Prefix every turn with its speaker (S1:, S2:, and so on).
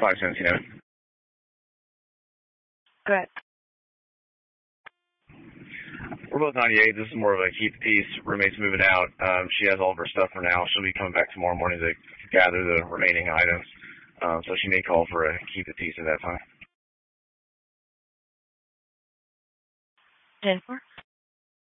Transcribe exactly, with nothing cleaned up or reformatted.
S1: five seventeen.
S2: Good.
S1: We're both ninety-eight. This is more of a keep the peace. Roommate's moving out. Um, she has all of her stuff for now. She'll be coming back tomorrow morning to gather the remaining items. Um, so she may call for a keep the peace at that time.
S2: Jennifer?